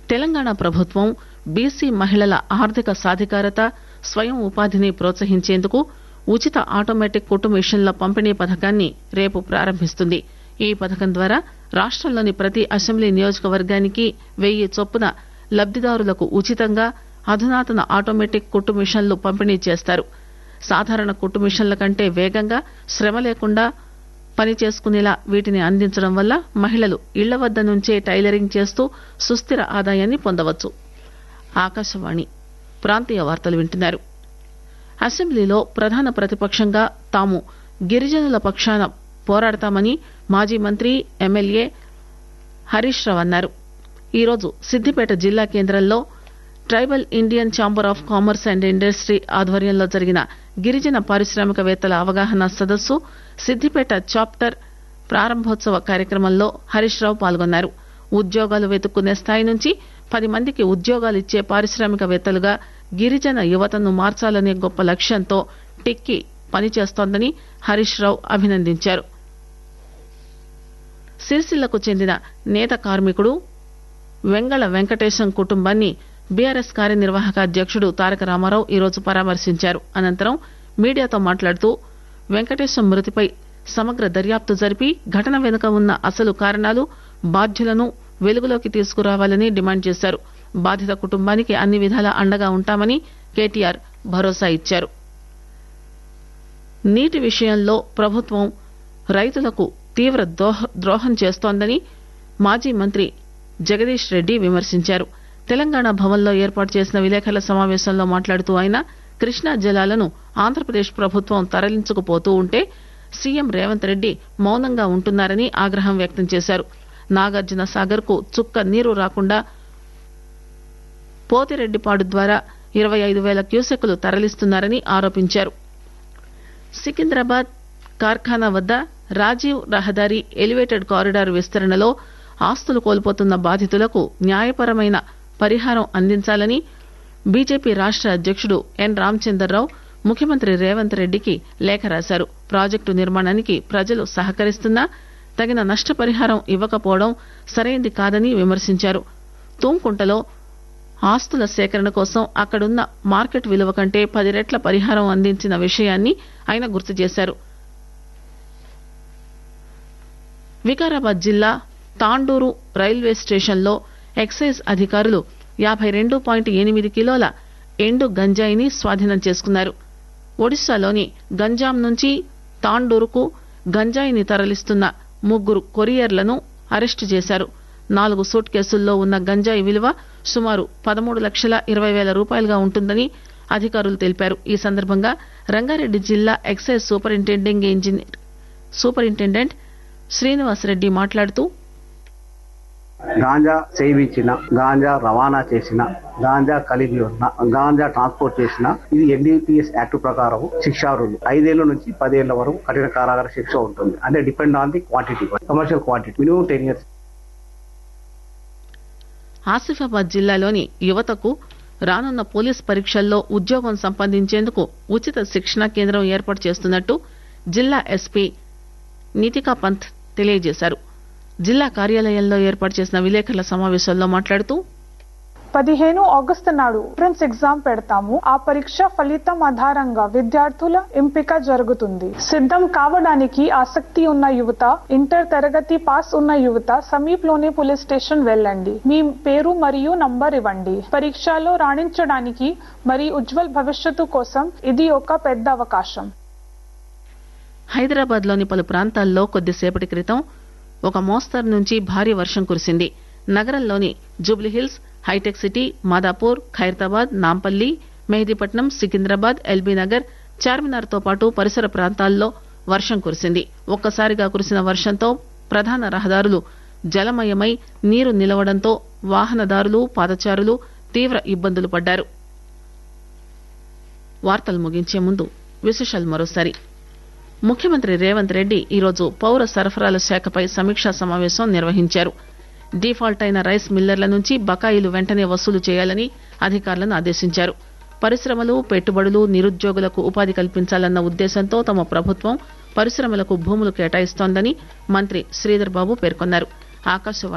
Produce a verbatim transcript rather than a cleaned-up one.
తెలంగాణ ప్రభుత్వం బీసీ మహిళల ఆర్థిక సాధికారత స్వయం ఉపాధిని ప్రోత్సహించేందుకు ఉచిత ఆటోమేటిక్ కుట్టు మిషన్ల పంపిణీ పథకాన్ని రేపు ప్రారంభిస్తుంది. ఈ పథకం ద్వారా రాష్టంలోని ప్రతి అసెంబ్లీ నియోజకవర్గానికి వెయ్యి చొప్పున లబ్దిదారులకు ఉచితంగా అధునాతన ఆటోమేటిక్ కుట్టు మిషన్లు పంపిణీ చేస్తారు. సాధారణ కుట్టు మిషన్ల కంటే వేగంగా శ్రమ లేకుండా పని చేసుకునేలా వీటిని అందించడం వల్ల మహిళలు ఇళ్ల వద్ద నుంచే టైలరింగ్ చేస్తూ సుస్థిర ఆదాయాన్ని పొందవచ్చు. ఆకాశవాణి ప్రాంతీయ వార్తలు వింటున్నారు. అసెంబ్లీలో ప్రధాన ప్రతిపక్షంగా తాము గిరిజనుల పక్షాన పోరాడతామని మాజీ మంత్రి ఎమ్మెల్యే హరీష్ రావు అన్నారు. ఈరోజు సిద్దిపేట జిల్లా కేంద్రంలో tribal Indian chamber of commerce and industry ఆధ్వర్యంలో జరిగిన గిరిజన పారిశ్రామికవేత్తల అవగాహన సదస్సు సిద్దిపేట చాప్టర్ ప్రారంభోత్సవ కార్యక్రమంలో హరీష్ రావు పాల్గొన్నారు. ఉద్యోగాలు వెతుక్కునే స్థాయి నుంచి పది మందికి ఉద్యోగాలిచ్చే పారిశ్రామికవేత్తలుగా గిరిజన యువతను మార్చాలనే గొప్ప లక్ష్యంతో టిక్కీ పనిచేస్తోందని హరీష్ రావు అభినందించారు. సిరిసిల్లకు చెందిన నేత కార్మికుడు వెంగళ వెంకటేశం కుటుంబాన్ని బీఆర్ఎస్ కార్యనిర్వాహక అధ్యక్షుడు తారక రామారావు ఈరోజు పరామర్శించారు. అనంతరం మీడియాతో మాట్లాడుతూ వెంకటేశం మృతిపై సమగ్ర దర్యాప్తు జరిపి ఘటన వెనుక ఉన్న అసలు కారణాలు, బాధ్యులను వెలుగులోకి తీసుకురావాలని డిమాండ్ చేశారు. బాధిత కుటుంబానికి అన్ని విధాలా అండగా ఉంటామని కేటీఆర్ భరోసా ఇచ్చారు. నీటి విషయంలో ప్రభుత్వం రైతులకు తీవ్ర ద్రోహం చేస్తోందని మాజీ మంత్రి జగదీష్ రెడ్డి విమర్శించారు. తెలంగాణ భవన్లో ఏర్పాటు చేసిన విలేకరుల సమావేశంలో మాట్లాడుతూ ఆయన కృష్ణా జలాలను ఆంధ్రప్రదేశ్ ప్రభుత్వం తరలించుకుపోతూ ఉంటే సీఎం రేవంత్ రెడ్డి మౌనంగా ఉంటున్నారని ఆగ్రహం వ్యక్తం చేశారు. నాగార్జున సాగర్ కు చుక్క నీరు రాకుండా పోతిరెడ్డిపాడు ద్వారా ఇరవై ఐదు వేల క్యూసెక్కులు తరలిస్తున్నారని ఆరోపించారు. సికింద్రాబాద్ కార్ఖానా వద్ద రాజీవ్ రహదారి ఎలివేటెడ్ కారిడార్ విస్తరణలో ఆస్తులు కోల్పోతున్న బాధితులకు న్యాయపరమైన పరిహారం అందించాలని బీజేపీ రాష్ట అధ్యక్షుడు ఎన్ రామచందర్రావు ముఖ్యమంత్రి రేవంత్ రెడ్డికి లేఖ రాశారు. ప్రాజెక్టు నిర్మాణానికి ప్రజలు సహకరిస్తున్నా తగిన నష్టపరిహారం ఇవ్వకపోవడం సరైంది కాదని విమర్శించారు. తూంకుంటలో ఆస్తుల సేకరణ కోసం అక్కడున్న మార్కెట్ విలువ కంటే పది రెట్ల పరిహారం అందించిన విషయాన్ని ఆయన గుర్తు చేశారు. వికారాబాద్ జిల్లా తాండూరు రైల్వే స్టేషన్లో ఎక్సైజ్ అధికారులు యాభై రెండు పాయింట్ ఎనిమిది కిలోల ఎండు గంజాయిని స్వాధీనం చేసుకున్నారు. ఒడిశాలోని గంజాం నుంచి తాండూరుకు గంజాయిని తరలిస్తున్న ముగ్గురు కొరియర్లను అరెస్టు చేశారు. నాలుగు సూట్ కేసుల్లో ఉన్న గంజాయి విలువ సుమారు పదమూడు లక్షల ఇరవై వేల రూపాయలుగా ఉంటుందని అధికారులు తెలిపారు. ఈ సందర్భంగా రంగారెడ్డి జిల్లా excise superintending engineer superintendent Srinivasa Reddy మాట్లాడుతూ గాంజా సేవించిన, గాంజా రవాణా చేసిన, గాంజా కలిగి ఉన్న, గాంజా ట్రాన్స్పోర్ట్ చేసిన ఇది ఎన్డీపీఎస్ యాక్ట్ ప్రకారం శిక్షార్హులు. ఐదేళ్ల నుంచి పదేళ్ల వరకు కఠిన కారాగార శిక్ష ఉంటుంది. అంటే depend on the quantity, commercial quantity, minimum ten years. Asifabad జిల్లాలోని యువతకు రానున్న పోలీస్ పరీక్షల్లో ఉద్యోగం సంపాదించేందుకు ఉచిత శిక్షణా కేంద్రం ఏర్పాటు చేస్తున్నట్టు జిల్లా ఎస్పీ నితికా పంత్ తెలియజేశారు. జిల్లా కార్యాలయంలో ఏర్పాటు చేసిన విలేకరుల సమావేశంలో మాట్లాడుతూ పదిహేను ఆగస్టు నాడు ఎంట్రన్స్ ఎగ్జామ్ పెడతాము. ఆ పరీక్ష ఫలితం ఆధారంగా విద్యార్థుల ఎంపిక జరుగుతుంది. సిద్ధం కావడానికి ఆసక్తి ఉన్న యువత, ఇంటర్ తరగతి పాస్ ఉన్న యువత సమీపంలోని పోలీస్ స్టేషన్ వెళ్ళండి. మీ పేరు మరియు నంబర్ ఇవ్వండి. పరీక్షలో రాణించడానికి మరియు ఉజ్వల్ భవిష్యత్తు కోసం ఇది ఒక పెద్ద అవకాశం. హైదరాబాద్ లోని పలు ప్రాంతాల్లో కొద్దిసేపటి క్రితం ఒక మోస్తరు నుంచి భారీ వర్షం కురిసింది. నగరంలోని జూబ్లీహిల్స్, హైటెక్ సిటీ, మాదాపూర్, ఖైరతాబాద్, నాంపల్లి, మెహదీపట్నం, సికింద్రాబాద్, ఎల్బీనగర్, చార్మినార్ తో పాటు పరిసర ప్రాంతాల్లో వర్షం కురిసింది. ఒక్కసారిగా కురిసిన వర్షంతో ప్రధాన రహదారులు జలమయమై నీరు నిలవడంతో వాహనదారులు, పాదచారులు తీవ్ర ఇబ్బందులు పడ్డారు. వార్తలు ముగించే ముందు విశేషాలు మరోసారి. ముఖ్యమంత్రి రేవంత్ రెడ్డి ఈరోజు పౌర సరఫరాల శాఖపై సమీక్షా సమావేశం నిర్వహించారు. డిఫాల్ట్ అయిన రైస్ మిల్లర్ల నుంచి బకాయిలు వెంటనే వసూలు చేయాలని అధికారులను ఆదేశించారు. పరిశ్రమలు, పెట్టుబడులు, నిరుద్యోగులకు ఉపాధి కల్పించాలన్న ఉద్దేశంతో తమ ప్రభుత్వం పరిశ్రమలకు భూములు కేటాయిస్తోందని మంత్రి శ్రీధర్ బాబు పేర్కొన్నారు. ఆకాశవాణి